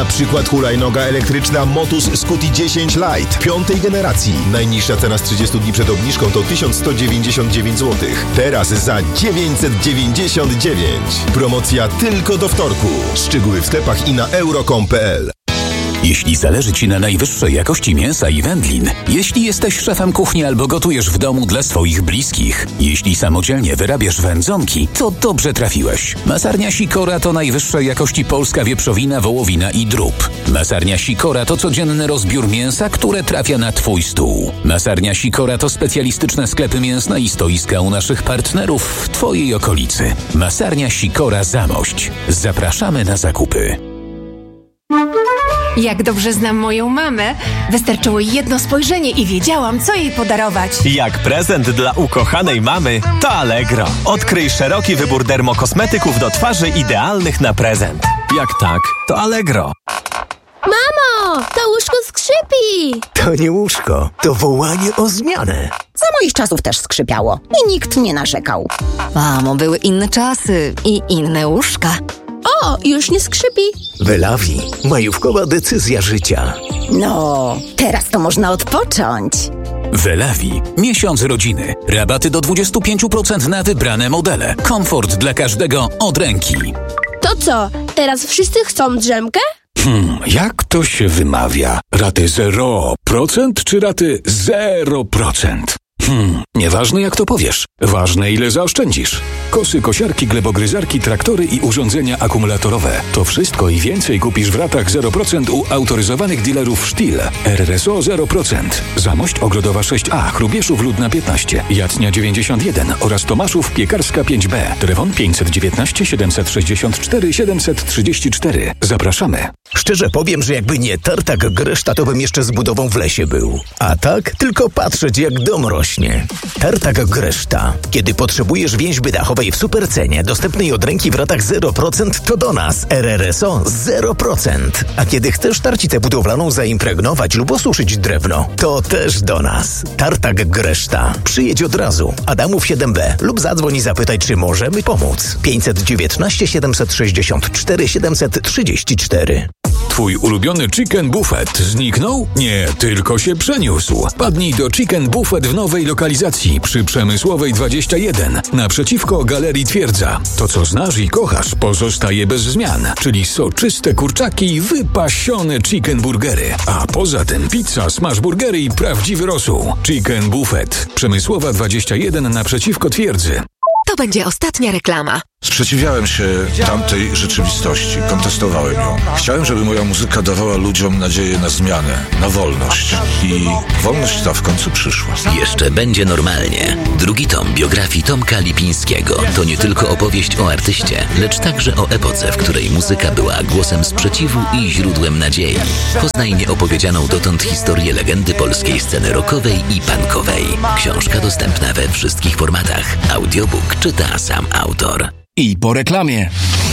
Na przykład hulajnoga elektryczna Motus Scuti 10 Lite 5. generacji. Najniższa cena z 30 dni przed obniżką to 1199 zł. Teraz za 999. Promocja tylko do wtorku. Szczegóły w sklepach i na euro.com.pl. Jeśli zależy Ci na najwyższej jakości mięsa i wędlin, jeśli jesteś szefem kuchni albo gotujesz w domu dla swoich bliskich, jeśli samodzielnie wyrabiasz wędzonki, to dobrze trafiłeś. Masarnia Sikora to najwyższej jakości polska wieprzowina, wołowina i drób. Masarnia Sikora to codzienny rozbiór mięsa, które trafia na Twój stół. Masarnia Sikora to specjalistyczne sklepy mięsne i stoiska u naszych partnerów w Twojej okolicy. Masarnia Sikora Zamość. Zapraszamy na zakupy. Jak dobrze znam moją mamę, wystarczyło jedno spojrzenie i wiedziałam, co jej podarować. Jak prezent dla ukochanej mamy, to Allegro. Odkryj szeroki wybór dermokosmetyków do twarzy idealnych na prezent. Jak tak, to Allegro. Mamo, to łóżko skrzypi! To nie łóżko, to wołanie o zmianę. Za moich czasów też skrzypiało i nikt nie narzekał. Mamo, były inne czasy i inne łóżka. O, już nie skrzypi. Wylawi, majówkowa decyzja życia. No, teraz to można odpocząć. Wylawi. Miesiąc rodziny. Rabaty do 25% na wybrane modele. Komfort dla każdego od ręki. To co, teraz wszyscy chcą drzemkę? Jak to się wymawia? Raty 0% czy raty 0%? Nieważne jak to powiesz. Ważne ile zaoszczędzisz. Kosy, kosiarki, glebogryzarki, traktory i urządzenia akumulatorowe. To wszystko i więcej kupisz w ratach 0% u autoryzowanych dealerów Stihl. RRSO 0%. Zamość Ogrodowa 6A, Chrubieszów Ludna 15, Jacnia 91 oraz Tomaszów Piekarska 5B. Telefon 519 764 734. Zapraszamy. Szczerze powiem, że jakby nie tartak Greszta, to bym jeszcze z budową w lesie był. A tak tylko patrzeć jak dom rośnie. Tartak Greszta. Kiedy potrzebujesz więźby dachowej w supercenie, dostępnej od ręki w ratach 0%, to do nas. RRSO 0%. A kiedy chcesz tarcicę budowlaną zaimpregnować lub osuszyć drewno, to też do nas. Tartak Greszta. Przyjedź od razu. Adamów 7B lub zadzwoń i zapytaj, czy możemy pomóc. 519 764 734. Twój ulubiony Chicken Buffet zniknął? Nie, tylko się przeniósł. Padnij do Chicken Buffet w nowej lokalizacji przy Przemysłowej 21 naprzeciwko Galerii Twierdza. To, co znasz i kochasz, pozostaje bez zmian, czyli soczyste kurczaki i wypasione chicken burgery. A poza tym pizza, smash burgery i prawdziwy rosół. Chicken Buffet. Przemysłowa 21 naprzeciwko Twierdzy. To będzie ostatnia reklama. Sprzeciwiałem się tamtej rzeczywistości, kontestowałem ją. Chciałem, żeby moja muzyka dawała ludziom nadzieję na zmianę, na wolność. I wolność ta w końcu przyszła. Jeszcze będzie normalnie. Drugi tom biografii Tomka Lipińskiego to nie tylko opowieść o artyście, lecz także o epoce, w której muzyka była głosem sprzeciwu i źródłem nadziei. Poznaj nieopowiedzianą dotąd historię legendy polskiej sceny rockowej i punkowej. Książka dostępna we wszystkich formatach. Audiobook czyta sam autor. I po reklamie.